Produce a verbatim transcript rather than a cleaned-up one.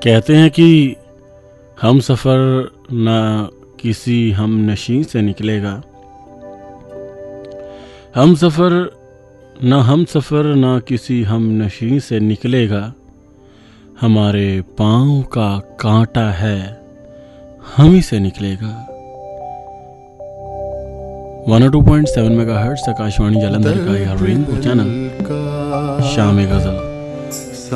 कहते हैं कि हम सफ़र ना किसी हम नशीं से निकलेगा, हम सफ़र ना हम सफ़र ना किसी हम नशीं से निकलेगा, हमारे पाँव का कांटा है हम ही से निकलेगा। One two point seven mega hertz Akashvani Jalandhar का यह रेनबो चैनल शाम-ए-गज़ल।